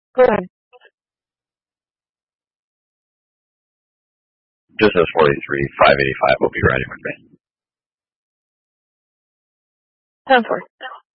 Go ahead. Business 43, 585 will be ready with me. 10-4.